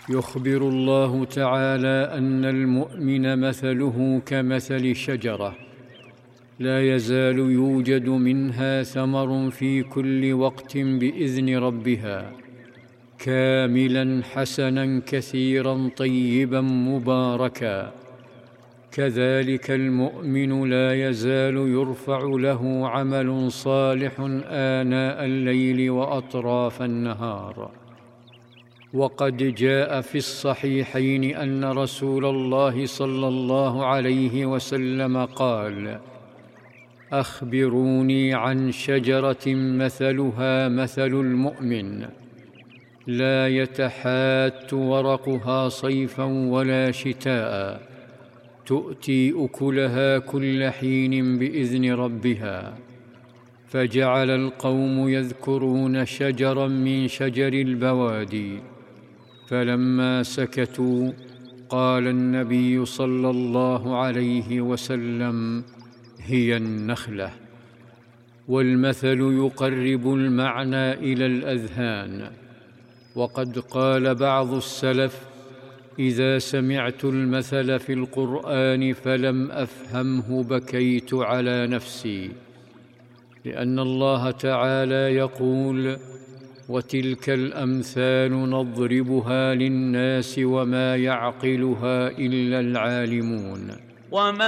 يخبر الله تعالى أن المؤمن مثله كمثل شجرة لا يزال يوجد منها ثمر في كل وقت بإذن ربها، كاملا حسنا كثيرا طيبا مباركا. كذلك المؤمن لا يزال يرفع له عمل صالح آناء الليل وأطراف النهار. وقد جاء في الصحيحين أن رسول الله صلى الله عليه وسلم قال: أخبروني عن شجرة مثلها مثل المؤمن، لا يتحات ورقها صيفا ولا شتاء، تؤتي أكلها كل حين بإذن ربها. فجعل القوم يذكرون شجرا من شجر البوادي، فلما سكتوا قال النبي صلى الله عليه وسلم: هي النخلة. والمثل يقرب المعنى إلى الأذهان. وقد قال بعض السلف: إذا سمعت المثل في القرآن فلم أفهمه بكيت على نفسي، لأن الله تعالى يقول: وتلك الأمثال نضربها للناس وما يعقلها إلا العالمون.